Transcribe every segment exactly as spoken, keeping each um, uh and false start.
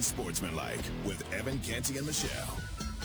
Unsportsmanlike with Evan Canty and Michelle.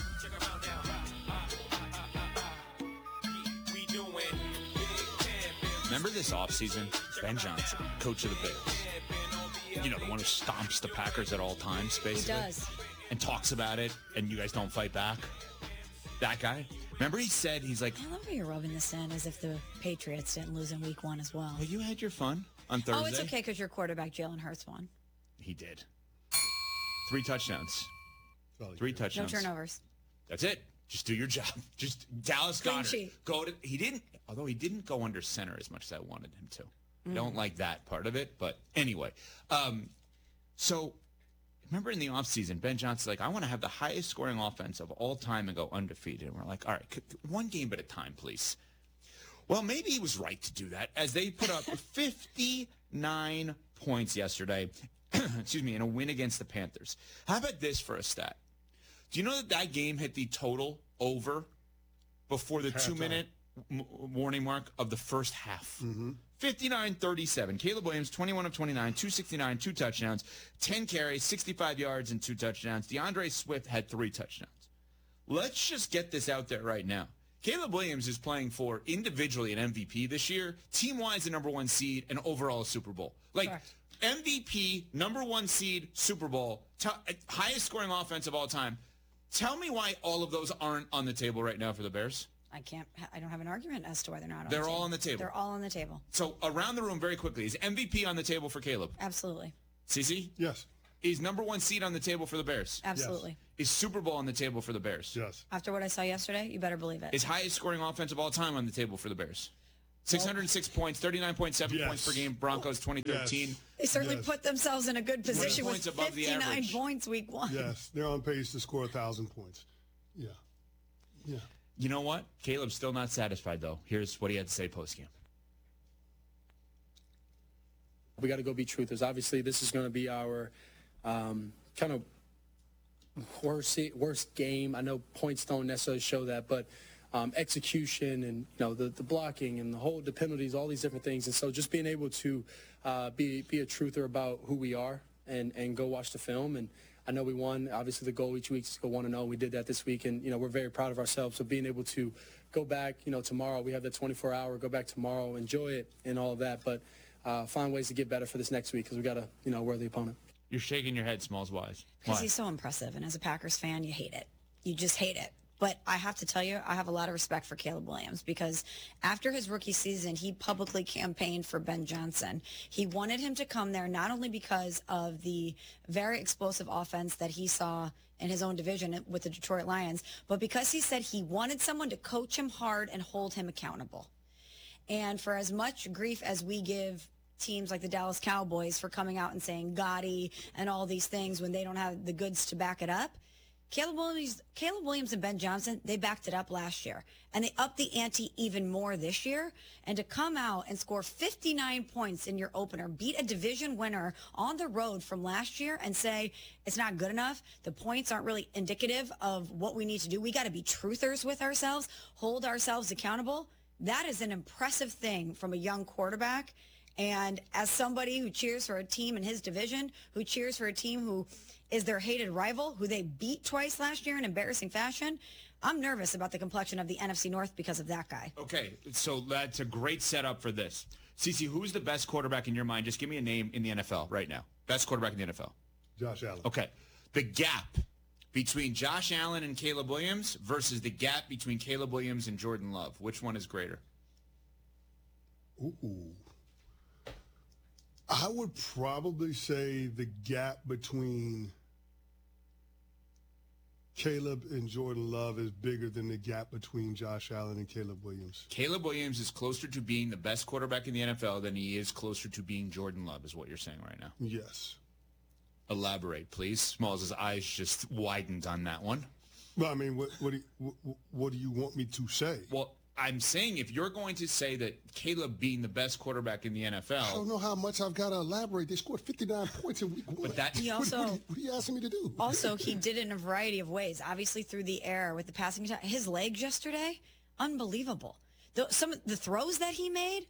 Remember this offseason? Ben Johnson, coach of the Bears. You know, the one who stomps the Packers at all times, basically. He does. And talks about it, and you guys don't fight back. That guy. Remember he said, he's like... I love how you're rubbing this in as if the Patriots didn't lose in week one as well. Well, you had your fun on Thursday. Oh, it's okay because your quarterback, Jalen Hurts, won. He did. Three touchdowns. Three touchdowns. No turnovers. That's it. Just do your job. Just Dallas Clean Goedert. sheet. Go to, he didn't, although he didn't go under center as much as I wanted him to. I don't like that part of it, but anyway. Um, so, remember in the offseason, Ben Johnson's like, I want to have the highest scoring offense of all time and go undefeated. And we're like, all right, one game at a time, please. Well, maybe he was right to do that, as they put up fifty-nine points yesterday, excuse me, in a win against the Panthers. How about this for a stat? Do you know that that game hit the total over before the two-minute m- warning mark of the first half? Mm-hmm. fifty-nine thirty-seven. Caleb Williams, twenty-one of twenty-nine, two sixty-nine, two touchdowns, ten carries, sixty-five yards, and two touchdowns. DeAndre Swift had three touchdowns. Let's just get this out there right now. Caleb Williams is playing for individually an M V P this year, team-wise the number one seed, and overall a Super Bowl. Like, Correct. M V P, number one seed, Super Bowl, t- highest scoring offense of all time. Tell me why all of those aren't on the table right now for the Bears. I can't, I don't have an argument as to why they're not on They're the table. all on the table. They're all on the table. So around the room very quickly, is M V P on the table for Caleb? Absolutely. Cece? Yes. Is number one seed on the table for the Bears? Absolutely. Is Super Bowl on the table for the Bears? Yes. After what I saw yesterday, you better believe it. Is highest scoring offense of all time on the table for the Bears? six hundred six points, thirty-nine point seven Yes. points per game, Broncos twenty thirteen. Yes. They certainly Yes. put themselves in a good position with points above the fifty-nine average. points week one. Yes. They're on pace to score one thousand points. Yeah. Yeah. You know what? Caleb's still not satisfied, though. Here's what he had to say post-game. We got to go be truthers. Obviously, this is going to be our um, kind of worst worst game. I know points don't necessarily show that, but um, execution and you know the, the blocking and the whole the penalties, all these different things. And so just being able to uh, be be a truther about who we are and and go watch the film. And I know we won. Obviously, the goal each week is to go one and zero. We did that this week, and you know we're very proud of ourselves. So being able to go back, you know, tomorrow we have the twenty-four hour. Go back tomorrow, enjoy it, and all of that. But uh, find ways to get better for this next week because we got to, you know, worthy opponent. You're shaking your head, Smalls wise. Because Why? he's so impressive, and as a Packers fan, you hate it. You just hate it. But I have to tell you, I have a lot of respect for Caleb Williams because after his rookie season, he publicly campaigned for Ben Johnson. He wanted him to come there not only because of the very explosive offense that he saw in his own division with the Detroit Lions, but because he said he wanted someone to coach him hard and hold him accountable. And for as much grief as we give teams like the Dallas Cowboys for coming out and saying Gotti and all these things when they don't have the goods to back it up, Caleb Williams, Caleb Williams and Ben Johnson, they backed it up last year. And they upped the ante even more this year. And to come out and score fifty-nine points in your opener, beat a division winner on the road from last year and say it's not good enough, the points aren't really indicative of what we need to do. We got to be truthers with ourselves, hold ourselves accountable. That is an impressive thing from a young quarterback. And as somebody who cheers for a team in his division, who cheers for a team who is their hated rival, who they beat twice last year in embarrassing fashion, I'm nervous about the complexion of the N F C North because of that guy. Okay, so that's a great setup for this. Cece, who's the best quarterback in your mind? Just give me a name in the N F L right now. Best quarterback in the N F L. Josh Allen. Okay. The gap between Josh Allen and Caleb Williams versus the gap between Caleb Williams and Jordan Love. Which one is greater? Ooh. I would probably say the gap between Caleb and Jordan Love is bigger than the gap between Josh Allen and Caleb Williams. Caleb Williams is closer to being the best quarterback in the N F L than he is closer to being Jordan Love, is what you're saying right now. Yes. Elaborate, please. Smalls' eyes just widened on that one. Well, I mean, what, what, do you, what, what do you want me to say? Well, I'm saying if you're going to say that Caleb being the best quarterback in the N F L. I don't know how much I've got to elaborate. They scored fifty-nine points in week one. But that, He what, also, what, what are you asking me to do? Also, he did it in a variety of ways. Obviously, through the air with the passing attack. His legs yesterday, unbelievable. The, some of the throws that he made,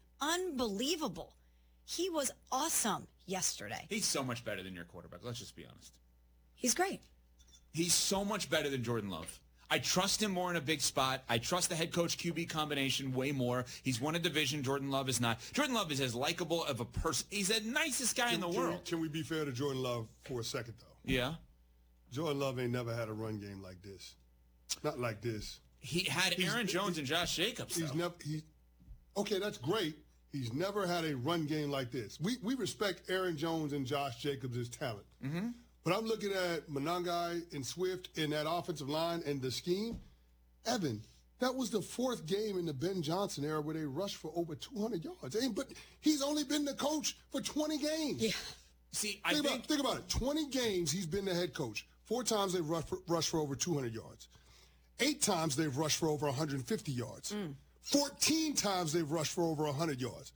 unbelievable. He was awesome yesterday. He's so much better than your quarterback. Let's just be honest. He's great. He's so much better than Jordan Love. I trust him more in a big spot. I trust the head coach Q B combination way more. He's won a division. Jordan Love is not. Jordan Love is as likable of a person. He's the nicest guy Can, in the can world. We, can we be fair to Jordan Love for a second, though? Yeah. Jordan Love ain't never had a run game like this. Not like this. He had He's- Aaron Jones and Josh Jacobs. He's though. never. He, okay, that's great. He's never had a run game like this. We we respect Aaron Jones and Josh Jacobs' talent. Mm-hmm. But I'm looking at Monangai and Swift in that offensive line and the scheme. Evan, that was the fourth game in the Ben Johnson era where they rushed for over two hundred yards. And, but he's only been the coach for twenty games. Yeah. See, I Think, think about, think about it. twenty games he's been the head coach. Four times they've rushed for, rushed for over two hundred yards. Eight times they've rushed for over one hundred fifty yards. Mm. fourteen times they've rushed for over one hundred yards.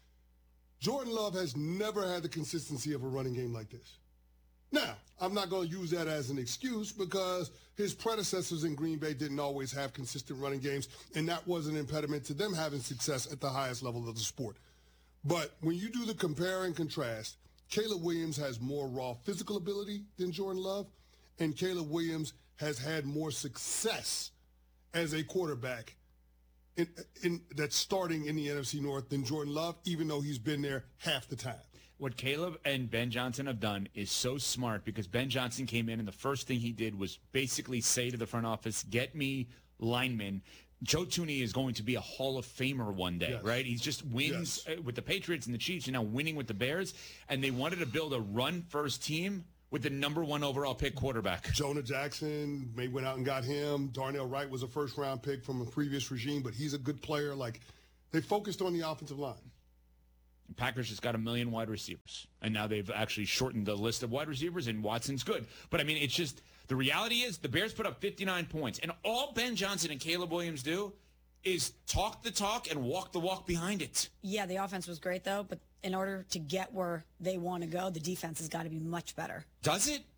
Jordan Love has never had the consistency of a running game like this. Now, I'm not going to use that as an excuse because his predecessors in Green Bay didn't always have consistent running games, and that was an impediment to them having success at the highest level of the sport. But when you do the compare and contrast, Caleb Williams has more raw physical ability than Jordan Love, and Caleb Williams has had more success as a quarterback in, in that's starting in the N F C North than Jordan Love, even though he's been there half the time. what Caleb and Ben Johnson have done is so smart because Ben Johnson came in and the first thing he did was basically say to the front office, get me linemen. Joe Thuney is going to be a Hall of Famer one day, Yes. right? He's just wins Yes. with the Patriots and the Chiefs and now winning with the Bears. And they wanted to build a run-first team with the number one overall pick quarterback. Jonah Jackson, they went out and got him. Darnell Wright was a first-round pick from a previous regime, but he's a good player. Like, they focused on the offensive line. Packers just got a million wide receivers. And now they've actually shortened the list of wide receivers, and Watson's good. But, I mean, it's just the reality is the Bears put up fifty-nine points. And all Ben Johnson and Caleb Williams do is talk the talk and walk the walk behind it. Yeah, the offense was great, though. But in order to get where they want to go, the defense has got to be much better. Does it?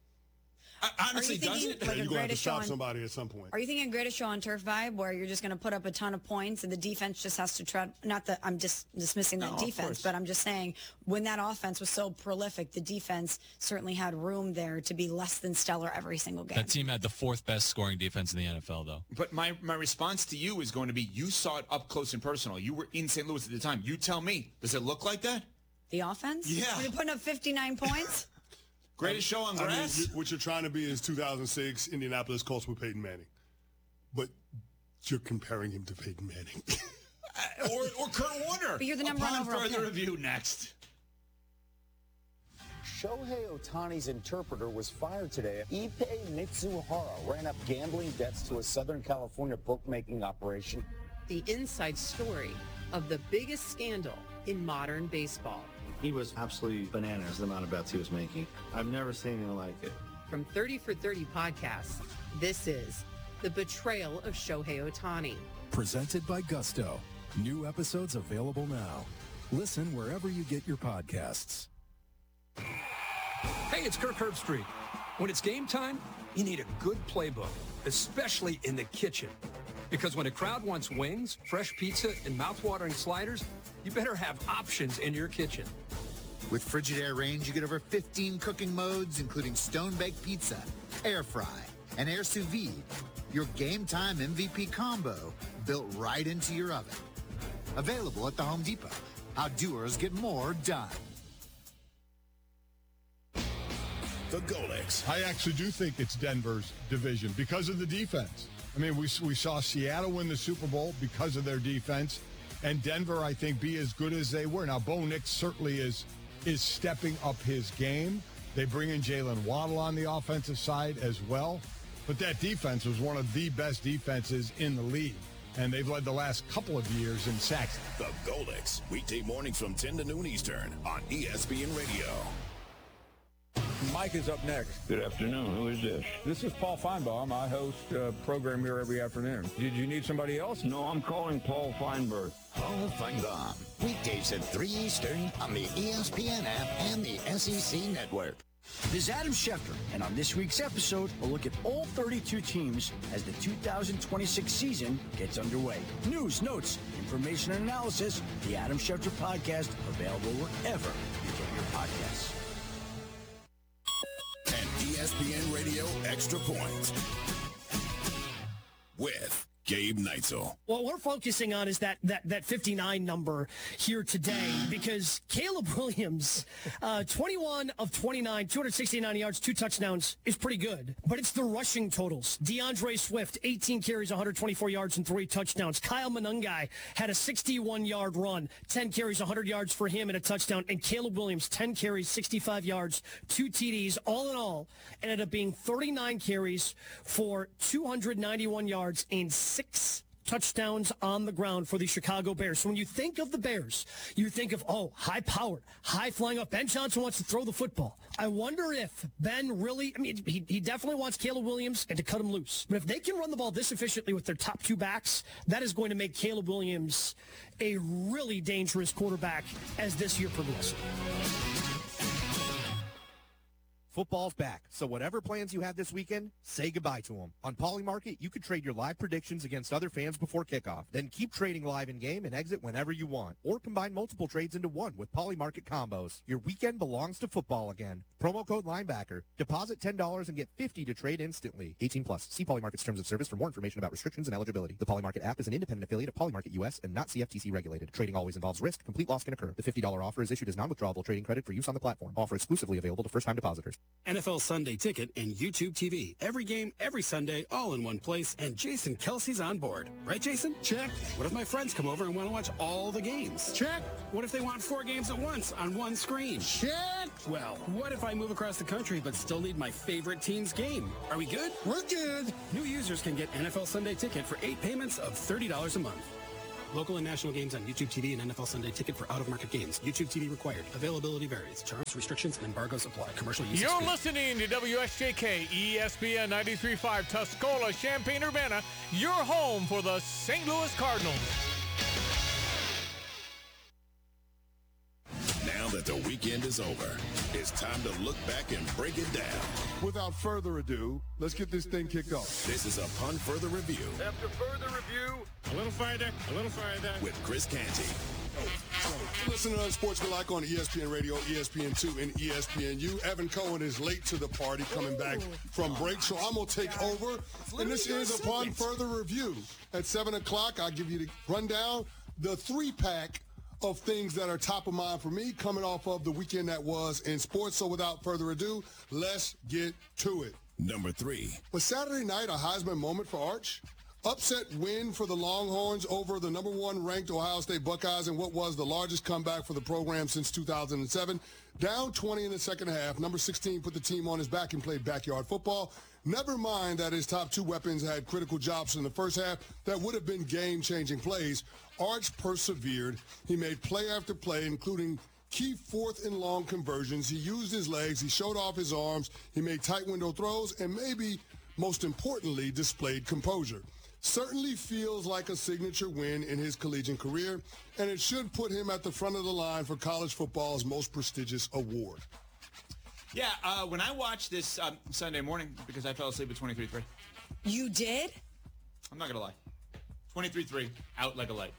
I, honestly, Are you does thinking, it? like, You're a going to have to greatest show stop on- somebody at some point. Are you thinking greatest show on turf vibe where you're just going to put up a ton of points and the defense just has to try? Not that I'm just dismissing that No, of defense, course. but I'm just saying when that offense was so prolific, the defense certainly had room there to be less than stellar every single game. That team had the fourth best scoring defense in the N F L, though. But my, my response to you is going to be, you saw it up close and personal. You were in Saint Louis at the time. You tell me, does it look like that? The offense? Yeah. When you're putting up fifty-nine points? Greatest show on I mean, grass? you, what you're trying to be is two thousand six Indianapolis Colts with Peyton Manning. But you're comparing him to Peyton Manning. or, or Kurt Warner. But you're the number one Upon overall further pick. review next. Shohei Ohtani's interpreter was fired today. Ippei Mitsuhara ran up gambling debts to a Southern California bookmaking operation. The inside story of the biggest scandal in modern baseball. He was absolutely bananas, the amount of bets he was making. I've never seen anything like it. From thirty for thirty podcasts, this is The Betrayal of Shohei Ohtani. Presented by Gusto. New episodes available now. Listen wherever you get your podcasts. Hey, it's Kirk Herbstreit. When it's game time, you need a good playbook, especially in the kitchen. Because when a crowd wants wings, fresh pizza, and mouthwatering sliders, you better have options in your kitchen. With Frigidaire Range, you get over fifteen cooking modes, including stone-baked pizza, air fry, and air sous vide. Your game time M V P combo built right into your oven. Available at the Home Depot. How doers get more done. The Golix. I actually do think it's Denver's division because of the defense. I mean, we, we saw Seattle win the Super Bowl because of their defense, and Denver, I think, be as good as they were. Now, Bo Nix certainly is is stepping up his game. They bring in Jalen Waddle on the offensive side as well. But that defense was one of the best defenses in the league, and they've led the last couple of years in sacks. The Golix. Weekday mornings from ten to noon Eastern on E S P N Radio. Mike is up next. Good afternoon. Who is this? This is Paul Feinbaum. I host a program here every afternoon. Did you need somebody else? No, I'm calling Paul Feinberg. Paul Feinbaum. Weekdays at three Eastern on the E S P N app and the S E C network. This is Adam Schefter, and on this week's episode, we'll look at all thirty-two teams as the two thousand twenty-six season gets underway. News, notes, information, and analysis. The Adam Schefter Podcast, available wherever you get your podcasts. And E S P N Radio Extra Points with Gabe Neitzel. What we're focusing on is that that that fifty-nine number here today because Caleb Williams, uh, twenty-one of twenty-nine, two hundred sixty-nine yards, two touchdowns is pretty good. But it's the rushing totals. DeAndre Swift, eighteen carries, one hundred twenty-four yards, and three touchdowns. Kyle Monangai had a sixty-one-yard run, ten carries, one hundred yards for him and a touchdown. And Caleb Williams, ten carries, sixty-five yards, two T Ds. All in all, ended up being thirty-nine carries for two hundred ninety-one yards and six touchdowns on the ground for the Chicago Bears. So when you think of the Bears, you think of, oh, high-powered, high-flying up. Ben Johnson wants to throw the football. I wonder if Ben really, I mean, he, he definitely wants Caleb Williams and to cut him loose. But if they can run the ball this efficiently with their top two backs, that is going to make Caleb Williams a really dangerous quarterback as this year progresses. Football's back, so whatever plans you had this weekend, say goodbye to them. On Polymarket, you can trade your live predictions against other fans before kickoff. Then keep trading live in-game and exit whenever you want. Or combine multiple trades into one with Polymarket combos. Your weekend belongs to football again. Promo code Linebacker. Deposit ten dollars and get fifty dollars to trade instantly. eighteen plus. See Polymarket's terms of service for more information about restrictions and eligibility. The Polymarket app is an independent affiliate of Polymarket U S and not C F T C regulated. Trading always involves risk. Complete loss can occur. The fifty dollars offer is issued as non-withdrawable trading credit for use on the platform. Offer exclusively available to first-time depositors. N F L Sunday Ticket and YouTube T V. Every game, every Sunday, all in one place, and Jason Kelsey's on board. Right, Jason? Check. What if my friends come over and want to watch all the games? Check. What if they want four games at once on one screen? Check. Well, what if I move across the country but still need my favorite team's game? Are we good? We're good. New users can get N F L Sunday Ticket for eight payments of thirty dollars a month. Local and national games on YouTube T V and N F L Sunday Ticket for out-of-market games. YouTube T V required. Availability varies. Terms, restrictions, and embargoes apply. Commercial use You're excluded. listening to W S J K, E S P N ninety-three point five, Tuscola, Champaign-Urbana, your home for the Saint Louis Cardinals. Now that the weekend is over, it's time to look back and break it down. Without further ado, let's get this thing kicked off. This is Upon Further Review After further review, a little further, a little further. with Chris Canty. Listen to Unsportsmanlike on E S P N Radio, E S P N two, and E S P N U. Evan Cohen is late to the party, coming back from break, so I'm going to take over. And this is Upon Further Review. At seven o'clock, I'll give you the rundown, the three-pack of things that are top of mind for me coming off of the weekend that was in sports. So without further ado, let's get to it. Number three. Was Saturday night a Heisman moment for Arch? Upset win for the Longhorns over the number one ranked Ohio State Buckeyes in what was the largest comeback for the program since two thousand seven. Down twenty in the second half, number sixteen put the team on his back and played backyard football. Never mind that his top two weapons had critical jobs in the first half that would have been game-changing plays. Arch persevered. He made play after play, including key fourth and long conversions. He used his legs. He showed off his arms. He made tight window throws and maybe, most importantly, displayed composure. Certainly feels like a signature win in his collegiate career, and it should put him at the front of the line for college football's most prestigious award. Yeah, uh, when I watched this um, Sunday morning, because I fell asleep at twenty-three three. You did? I'm not going to lie. twenty-three three, out like a light.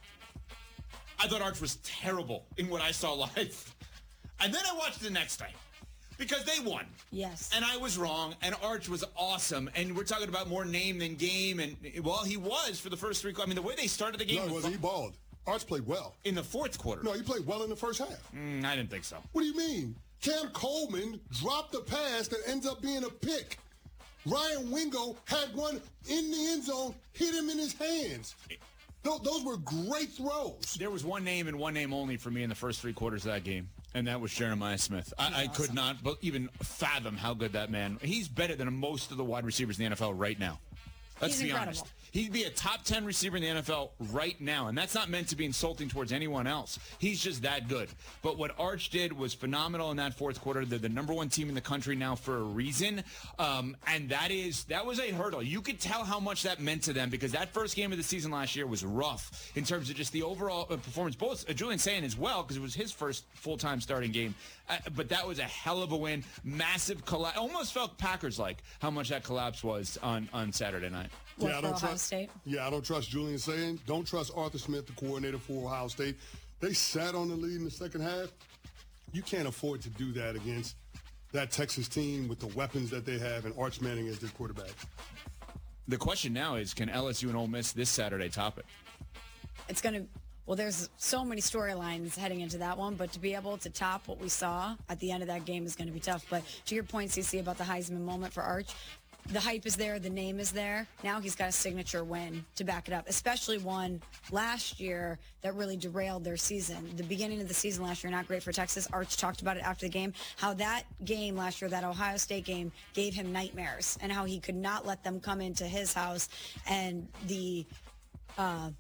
I thought Arch was terrible in what I saw live. And then I watched the next day because they won. Yes. And I was wrong, and Arch was awesome. And we're talking about more name than game. And, well, he was for the first three. I mean, the way they started the game. No, was it wasn't. He balled. Arch played well. In the fourth quarter. No, he played well in the first half. Mm, I didn't think so. What do you mean? Cam Coleman dropped the pass that ends up being a pick. Ryan Wingo had one in the end zone, hit him in his hands. Those, those were great throws. There was one name and one name only for me in the first three quarters of that game, and that was Jeremiah Smith. I, I could not even fathom how good that man. He's better than most of the wide receivers in the N F L right now. Let's He's be incredible. honest. He'd be a top ten receiver in the N F L right now, and that's not meant to be insulting towards anyone else. He's just that good. But what Arch did was phenomenal in that fourth quarter. They're the number one team in the country now for a reason, um, and that is that was a hurdle. You could tell how much that meant to them because that first game of the season last year was rough in terms of just the overall performance. Both uh, Julian Sayin as well, because it was his first full-time starting game. Uh, but that was a hell of a win. Massive collapse. Almost felt Packers-like how much that collapse was on, on Saturday night. What, yeah, I for don't Ohio trust. State? Yeah, I don't trust Julian Sayin. Don't trust Arthur Smith, the coordinator for Ohio State. They sat on the lead in the second half. You can't afford to do that against that Texas team with the weapons that they have and Arch Manning as their quarterback. The question now is, can L S U and Ole Miss this Saturday top it? It's going to, well, there's so many storylines heading into that one, but to be able to top what we saw at the end of that game is going to be tough. But to your point, Cece, about the Heisman moment for Arch, the hype is there, the name is there. Now he's got a signature win to back it up, especially one last year that really derailed their season. The beginning of the season last year, not great for Texas. Arch talked about it after the game, how that game last year, that Ohio State game, gave him nightmares and how he could not let them come into his house, and the uh,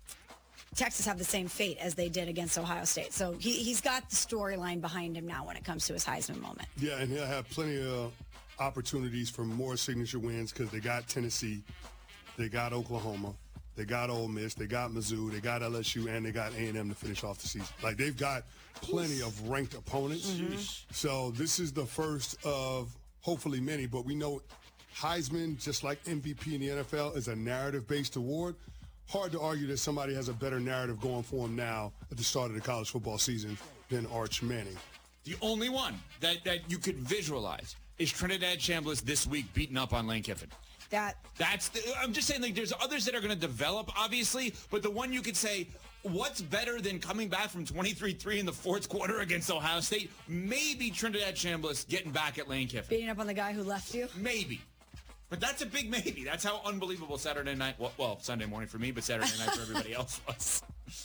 Texas have the same fate as they did against Ohio State. So he, he's got the storyline behind him now when it comes to his Heisman moment. Yeah, and he'll have plenty of opportunities for more signature wins because they got Tennessee, they got Oklahoma, they got Ole Miss, they got Mizzou, they got L S U, and they got A and M to finish off the season. Like, they've got plenty of ranked opponents. Mm-hmm. So this is the first of hopefully many, but we know Heisman, just like M V P in the N F L, is a narrative-based award. Hard to argue that somebody has a better narrative going for him now at the start of the college football season than Arch Manning. The only one that, that you could visualize is Trinidad Chambliss this week beating up on Lane Kiffin. That That's the, I'm just saying, like, there's others that are going to develop, obviously, but the one you could say, what's better than coming back from twenty-three three in the fourth quarter against Ohio State? Maybe Trinidad Chambliss getting back at Lane Kiffin. Beating up on the guy who left you? Maybe. But that's a big maybe. That's how unbelievable Saturday night, well, well Sunday morning for me, but Saturday night for everybody else was.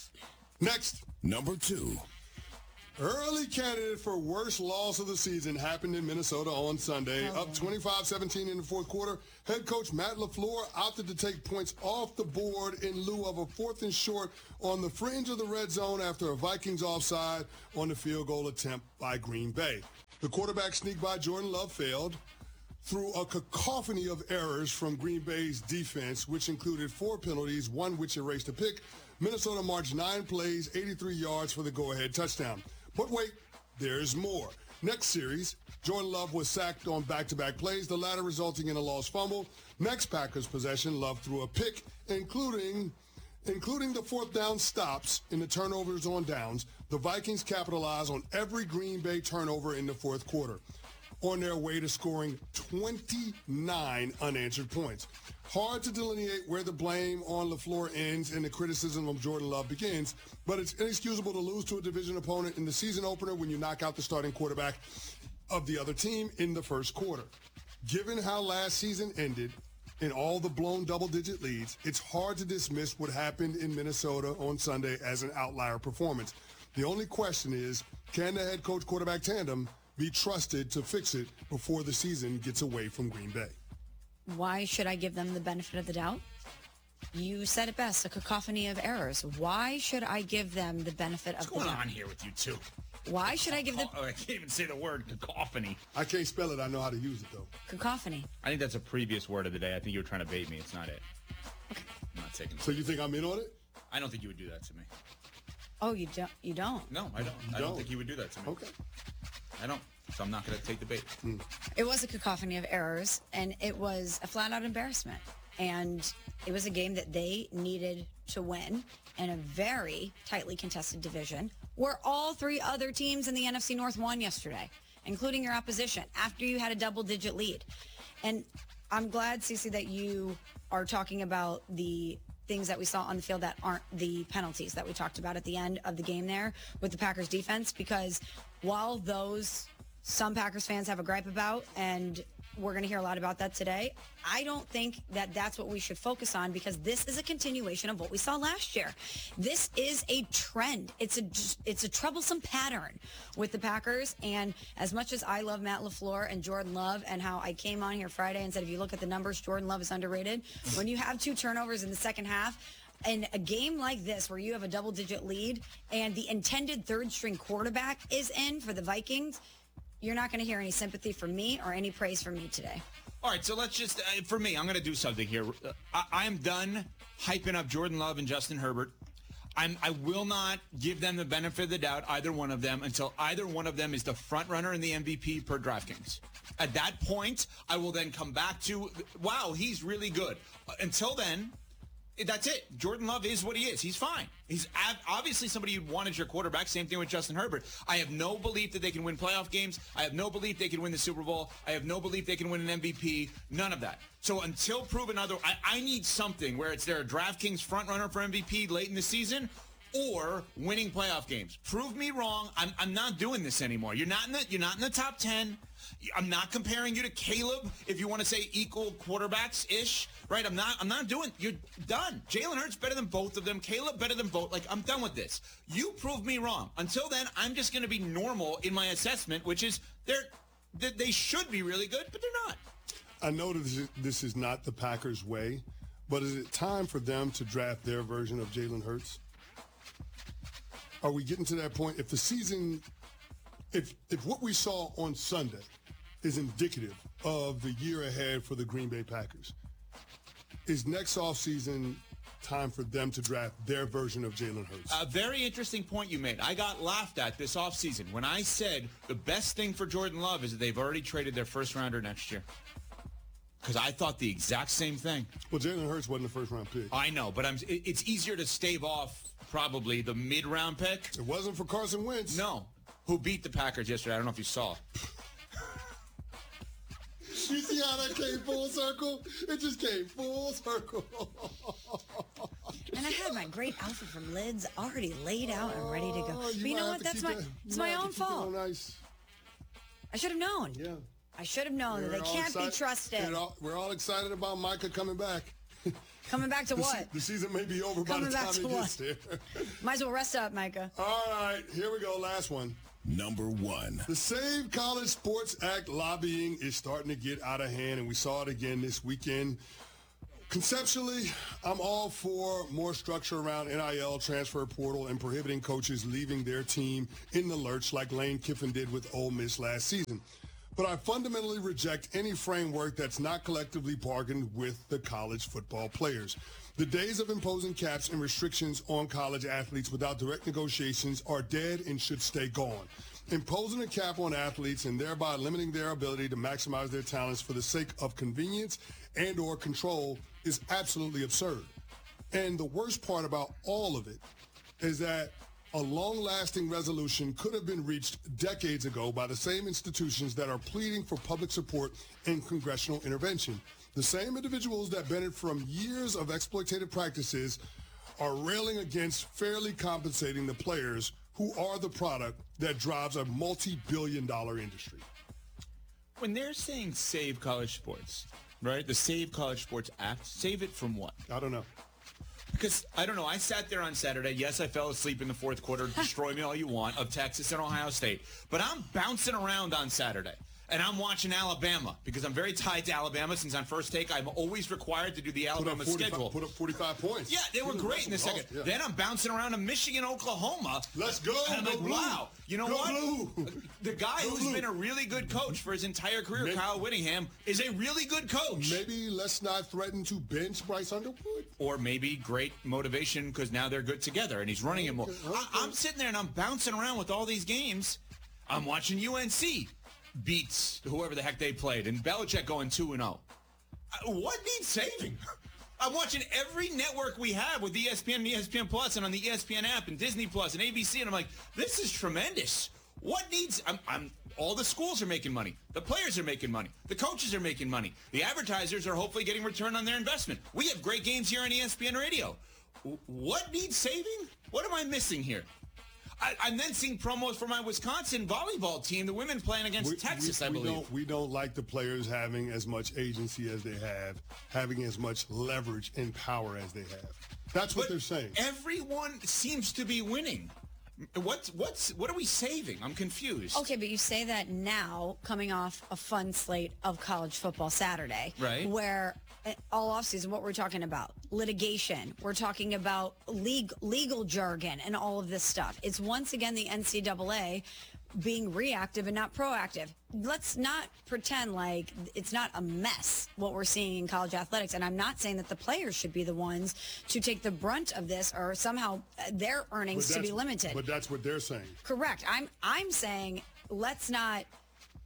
Next. Number two. Early candidate for worst loss of the season happened in Minnesota on Sunday. Oh. Up twenty-five seventeen in the fourth quarter, head coach Matt LaFleur opted to take points off the board in lieu of a fourth and short on the fringe of the red zone after a Vikings offside on the field goal attempt by Green Bay. The quarterback sneak by Jordan Love failed through a cacophony of errors from Green Bay's defense, which included four penalties, one which erased a pick. Minnesota marched nine plays, eighty-three yards for the go-ahead touchdown. But wait, there's more. Next series, Jordan Love was sacked on back-to-back plays, the latter resulting in a lost fumble. Next Packers possession, Love threw a pick, including including the fourth down stops in the turnovers on downs. The Vikings capitalized on every Green Bay turnover in the fourth quarter, on their way to scoring twenty-nine unanswered points. Hard to delineate where the blame on LaFleur ends and the criticism of Jordan Love begins, but it's inexcusable to lose to a division opponent in the season opener when you knock out the starting quarterback of the other team in the first quarter. Given how last season ended and all the blown double-digit leads, it's hard to dismiss what happened in Minnesota on Sunday as an outlier performance. The only question is, can the head coach quarterback tandem be trusted to fix it before the season gets away from Green Bay? Why should I give them the benefit of the doubt? You said it best, a cacophony of errors. Why should I give them the benefit of the doubt? What's going on here with you two? Why should I give them... Oh, I can't even say the word cacophony. I can't spell it. I know how to use it, though. Cacophony. I think that's a previous word of the day. I think you were trying to bait me. It's not it. Okay. I'm not taking it. So you think I'm in on it? I don't think you would do that to me. Oh, you don't? You don't? No, I don't. You I don't. don't think you would do that to me. Okay. I don't. So I'm not going to take the bait. Mm. It was a cacophony of errors, and it was a flat-out embarrassment. And it was a game that they needed to win in a very tightly contested division where all three other teams in the N F C North won yesterday, including your opposition, after you had a double-digit lead. And I'm glad, Cece, that you are talking about the things that we saw on the field that aren't the penalties that we talked about at the end of the game there with the Packers defense, because while those some Packers fans have a gripe about, and we're going to hear a lot about that today, I don't think that that's what we should focus on, because this is a continuation of what we saw last year. This is a trend. It's a it's a troublesome pattern with the Packers. And as much as I love Matt LaFleur and Jordan Love, and how I came on here Friday and said, if you look at the numbers, Jordan Love is underrated. When you have two turnovers in the second half, in a game like this where you have a double-digit lead and the intended third-string quarterback is in for the Vikings, you're not going to hear any sympathy from me or any praise from me today. All right, so let's just, uh, for me, I'm going to do something here. Uh, I, I'm done hyping up Jordan Love and Justin Herbert. I'm, I will not give them the benefit of the doubt, either one of them, until either one of them is the front runner in the M V P per DraftKings. At that point, I will then come back to, wow, he's really good. Uh, until then, That's it. Jordan Love is what he is. He's fine. He's ab- obviously somebody you want as your quarterback. Same thing with Justin Herbert. I have no belief that they can win playoff games. I have no belief they can win the Super Bowl. I have no belief they can win an M V P. None of that. So until proven other, I, I need something where it's their DraftKings front runner for M V P late in the season, or winning playoff games. Prove me wrong. I'm, I'm not doing this anymore. You're not in the you're not in the top ten. I'm not comparing you to Caleb if you want to say equal quarterbacks ish, right? I'm not I'm not doing you're done. Jalen Hurts better than both of them. Caleb better than both. Like, I'm done with this. You proved me wrong. Until then, I'm just going to be normal in my assessment, which is they're they, they should be really good, but they're not. I know that this is, this is not the Packers' way, but is it time for them to draft their version of Jalen Hurts? Are we getting to that point? If the season, if if what we saw on Sunday is indicative of the year ahead for the Green Bay Packers, is next offseason time for them to draft their version of Jalen Hurts? A very interesting point you made. I got laughed at this offseason when I said the best thing for Jordan Love is that they've already traded their first rounder next year. Because I thought the exact same thing. Well, Jalen Hurts wasn't the first round pick. I know, but I'm. It, it's easier to stave off probably the mid round pick. It wasn't for Carson Wentz. No. Who beat the Packers yesterday? I don't know if you saw. You see how that came full circle? It just came full circle. And I had my great outfit from Lids already laid out and ready to go. Oh, but you know what? That's my that, it's my own fault. Nice. I should have known. Yeah. I should have known that they can't excited, be trusted. All, we're all excited about Micah coming back. Coming back to the what? Se- the season may be over coming by the back time to he what? gets there. Might as well rest up, Micah. All right, here we go. Last one. Number one. The Save College Sports Act lobbying is starting to get out of hand, and we saw it again this weekend. Conceptually, I'm all for more structure around N I L, transfer portal, and prohibiting coaches leaving their team in the lurch like Lane Kiffin did with Ole Miss last season. But I fundamentally reject any framework that's not collectively bargained with the college football players. The days of imposing caps and restrictions on college athletes without direct negotiations are dead and should stay gone. Imposing a cap on athletes and thereby limiting their ability to maximize their talents for the sake of convenience and or control is absolutely absurd. And the worst part about all of it is that a long-lasting resolution could have been reached decades ago by the same institutions that are pleading for public support and congressional intervention. The same individuals that benefit from years of exploitative practices are railing against fairly compensating the players who are the product that drives a multi-billion dollar industry. When they're saying save college sports, right, the Save College Sports Act, save it from what? I don't know. Because, I don't know, I sat there on Saturday. Yes, I fell asleep in the fourth quarter. Destroy me all you want, of Texas and Ohio State. But I'm bouncing around on Saturday. And I'm watching Alabama because I'm very tied to Alabama since on First Take I'm always required to do the Alabama schedule. Put up forty-five points. Yeah, they were great in the second. Yeah. Then I'm bouncing around to Michigan, Oklahoma. Let's go. And I'm go like, blue. wow. You know go what? Blue. The guy go who's blue. been a really good coach for his entire career, Maybe, Kyle Whittingham, is a really good coach. Maybe let's not threaten to bench Bryce Underwood. Or maybe great motivation because now they're good together and he's running it more. Okay, okay. I, I'm sitting there and I'm bouncing around with all these games. I'm watching U N C beats whoever the heck they played, and Belichick going two and oh. What needs saving? I'm watching every network we have with E S P N and E S P N Plus and on the E S P N app and Disney Plus and A B C, and I'm like, this is tremendous. What needs... I'm, I'm all the schools are making money. The players are making money. The coaches are making money. The advertisers are hopefully getting return on their investment. We have great games here on E S P N Radio. What needs saving? What am I missing here? I, I'm then seeing promos for my Wisconsin volleyball team, the women playing against We, Texas, we, I we believe. Don't, we don't like the players having as much agency as they have, having as much leverage and power as they have. That's what But they're saying. Everyone seems to be winning. What's what's what are we saving? I'm confused. Okay, but you say that now, coming off a fun slate of college football Saturday, Right. Where uh, all offseason, what we're talking about, litigation, we're talking about legal legal jargon, and all of this stuff. It's once again the N C double A being reactive and not proactive. Let's not pretend like it's not a mess what we're seeing in college athletics. And I'm not saying that the players should be the ones to take the brunt of this or somehow uh, their earnings But to be that's- limited. But that's what they're saying. Correct. I'm I'm saying let's not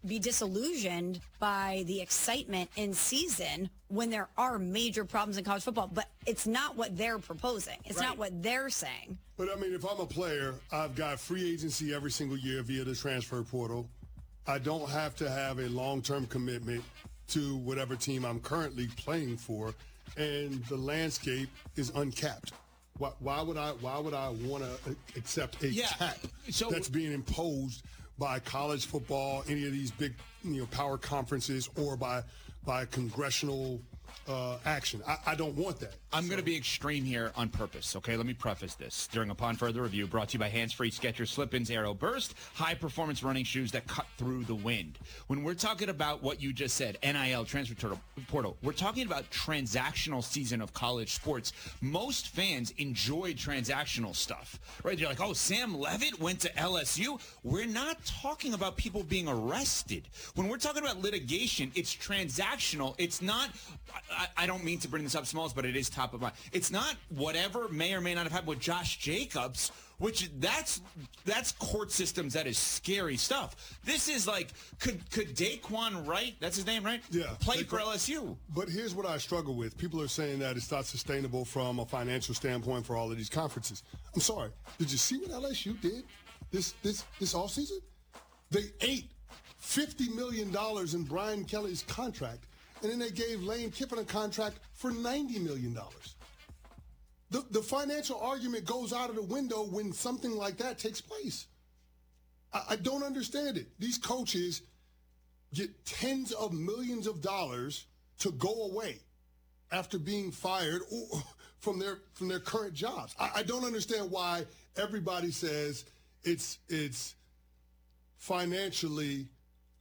be disillusioned by the excitement in season when there are major problems in college football. But it's not what they're proposing. It's Right. not what they're saying. But, I mean, if I'm a player, I've got free agency every single year via the transfer portal. I don't have to have a long-term commitment to whatever team I'm currently playing for, and the landscape is uncapped. Why, why would I why would I want to accept a Yeah, cap so- that's being imposed by college football, any of these big, you know, power conferences, or by by congressional uh, action? I, I don't want that. I'm going to be extreme here on purpose, okay? Let me preface this. During Upon Further Review, brought to you by Hands-Free Skechers Slip-ins Aero Burst, high-performance running shoes that cut through the wind. When we're talking about what you just said, N I L, transfer turtle, portal, we're talking about transactional season of college sports. Most fans enjoy transactional stuff, right? You're like, oh, Sam Levitt went to L S U. We're not talking about people being arrested. When we're talking about litigation, it's transactional. It's not, I, I don't mean to bring this up, Smalls, but it is top of mind. It's not whatever may or may not have happened with Josh Jacobs, which that's that's court systems. That is scary stuff. This is like, could could Daquan Wright, that's his name, right? Yeah. Play Daquan- for L S U. But here's what I struggle with. People are saying that it's not sustainable from a financial standpoint for all of these conferences. I'm sorry. Did you see what L S U did this this this offseason? They ate fifty million dollars in Brian Kelly's contract, and then they gave Lane Kiffin a contract for ninety million dollars. The, the financial argument goes out of the window when something like that takes place. I, I don't understand it. These coaches get tens of millions of dollars to go away after being fired or, from their from their current jobs. I, I don't understand why everybody says it's it's financially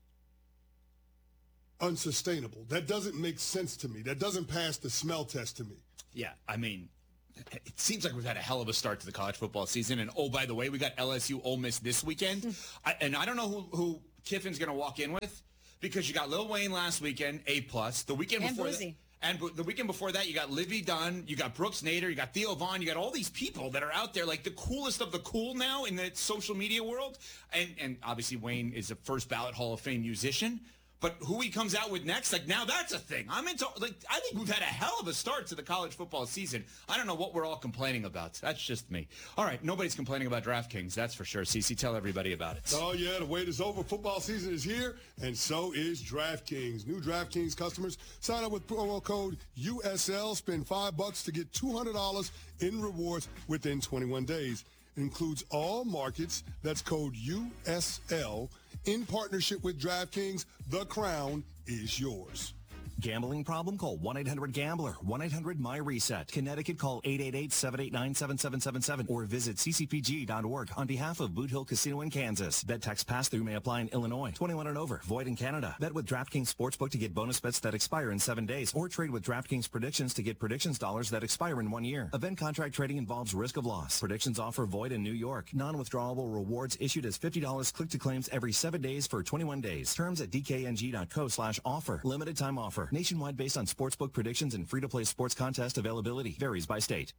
unsustainable. That doesn't make sense to me. That doesn't pass the smell test to me. Yeah, I mean, it seems like we've had a hell of a start to the college football season. And, oh, by the way, we got L S U Ole Miss this weekend. I, and I don't know who, who Kiffin's going to walk in with, because you got Lil Wayne last weekend, A plus. The weekend And before Boozy. that, and the weekend before that, you got Livy Dunn, you got Brooks Nader, you got Theo Vaughn, you got all these people that are out there, like the coolest of the cool now in the social media world. And, and obviously Wayne is a first ballot Hall of Fame musician. But who he comes out with next, like, now that's a thing. I'm into, like, I think we've had a hell of a start to the college football season. I don't know what we're all complaining about. That's just me. All right, nobody's complaining about DraftKings, that's for sure. Cece, tell everybody about it. Oh, yeah, the wait is over. Football season is here, and so is DraftKings. New DraftKings customers, sign up with promo code U S L, spend five bucks to get two hundred dollars in rewards within twenty-one days. It includes all markets. That's code U S L. In partnership with DraftKings, the crown is yours. Gambling problem? Call one eight hundred gambler, one eight hundred my reset. Connecticut, call eight eight eight, seven eight nine, seven seven seven seven or visit c c p g dot org on behalf of Boot Hill Casino in Kansas. Bet tax pass-through may apply in Illinois. twenty-one and over. Void in Canada. Bet with DraftKings Sportsbook to get bonus bets that expire in seven days, or trade with DraftKings Predictions to get predictions dollars that expire in one year. Event contract trading involves risk of loss. Predictions offer void in New York. Non-withdrawable rewards issued as fifty dollars click-to-claims every seven days for twenty-one days. Terms at d k n g dot co slash offer. Limited time offer. Nationwide based on sportsbook predictions and free-to-play sports contest availability. Varies by state.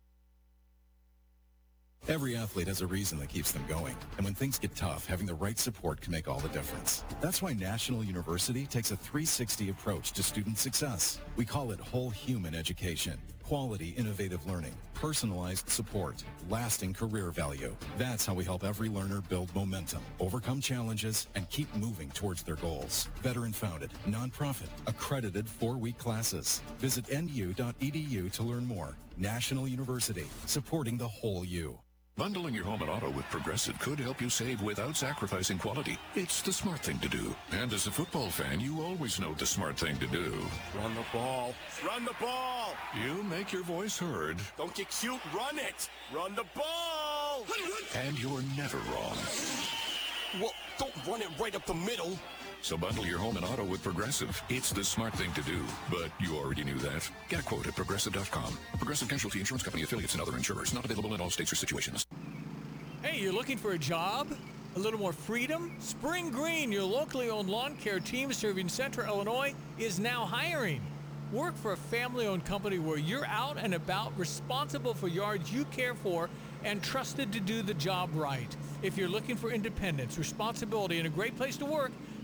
Every athlete has a reason that keeps them going. And when things get tough, having the right support can make all the difference. That's why National University takes a three sixty approach to student success. We call it whole human education. Quality, innovative learning, personalized support, lasting career value. That's how we help every learner build momentum, overcome challenges, and keep moving towards their goals. Veteran-founded, nonprofit, accredited four-week classes. Visit N U dot E D U to learn more. National University, supporting the whole you. Bundling your home and auto with Progressive could help you save without sacrificing quality. It's the smart thing to do. And as a football fan, you always know the smart thing to do. Run the ball. Run the ball. You make your voice heard. Don't get cute. Run it. Run the ball. And you're never wrong. Well, don't run it right up the middle. So bundle your home and auto with Progressive. It's the smart thing to do. But you already knew that. Get a quote at Progressive dot com. Progressive Casualty Insurance Company, affiliates, and other insurers. Not available in all states or situations. Hey, you're looking for a job? A little more freedom? Spring Green, your locally owned lawn care team serving Central Illinois, is now hiring. Work for a family-owned company where you're out and about, responsible for yards you care for, and trusted to do the job right. If you're looking for independence, responsibility, and a great place to work,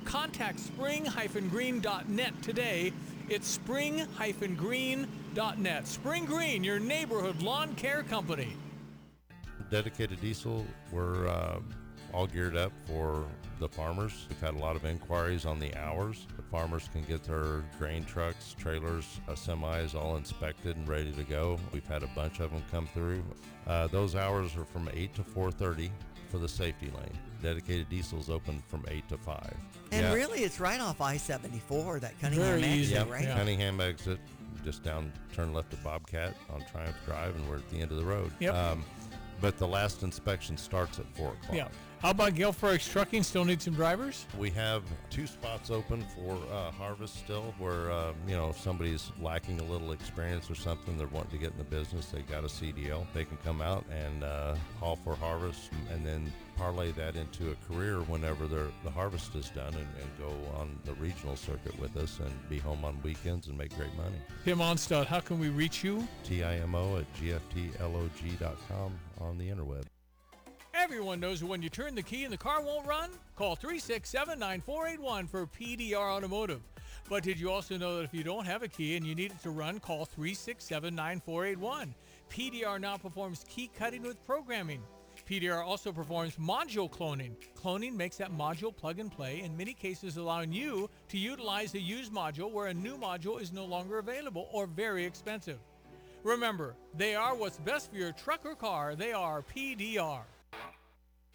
Contact spring dash green dot net today. It's spring dash green dot net. Spring Green, your neighborhood lawn care company. Dedicated Diesel, we're uh, all geared up for the farmers. We've had a lot of inquiries on the hours. The farmers can get their grain trucks, trailers, uh, semis all inspected and ready to go. We've had a bunch of them come through. Uh, those hours are from eight to four thirty for the safety lane. Dedicated Diesel's open from eight to five. And yeah. really, it's right off I seventy-four, that Cunningham Very exit, easy. Yep, right? Yeah. Cunningham exit, just down, turn left at Bobcat on Triumph Drive, and we're at the end of the road. Yep. Um, but the last inspection starts at four o'clock. Yeah. How about Gale Forks Trucking? Still need some drivers? We have two spots open for uh, harvest still where, uh, you know, if somebody's lacking a little experience or something, they're wanting to get in the business, they got a C D L. They can come out and uh, haul for harvest and then parlay that into a career whenever the harvest is done and, and go on the regional circuit with us and be home on weekends and make great money. Tim Onstad, how can we reach you? T I M O at G F T log dot com on the interweb. Everyone knows that when you turn the key and the car won't run, call three six seven, nine four eight one for P D R Automotive. But did you also know that if you don't have a key and you need it to run, call three six seven, nine four eight one. P D R now performs key cutting with programming. P D R also performs module cloning. Cloning makes that module plug and play, in many cases allowing you to utilize a used module where a new module is no longer available or very expensive. Remember, they are what's best for your truck or car. They are P D R.